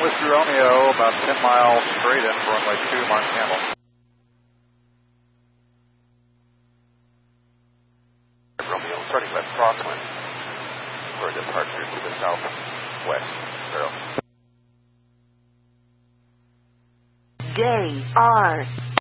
Whiskey Romeo, about 10 miles straight in for runway 2, Mark Campbell. Romeo, starting left crosswind for departure to the southwest. 0. Gay R.